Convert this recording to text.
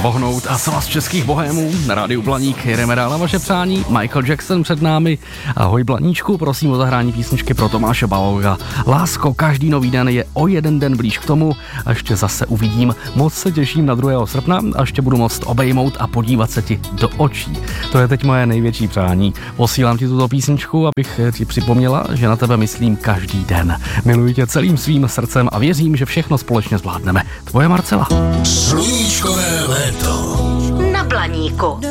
bohnout a svaz českých bohémů na rádiu Blaník. Jedeme dál na vaše přání. Michael Jackson před námi. Ahoj Blaníčku, prosím o zahrání písničky pro Tomáše Baloga. Lásko, každý nový den je o jeden den blíž k tomu. A ještě zase uvidím. Moc se těším na 2. srpna a ještě budu moct obejmout a podívat se ti do očí. To je teď moje největší přání. Posílám ti tuto písničku, abych ti připomněla, že na tebe myslím každý den. Miluji tě celým svým srdcem a věřím, že všechno společně zvládneme. Tvoje Marcela. Sluníčkové léto na Blaníku.